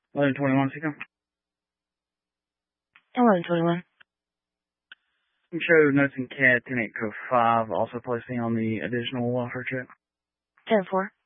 1121, Seco. 1121. Show notes in CAD 10.8 code 5, also placing on the additional welfare check. 10-4.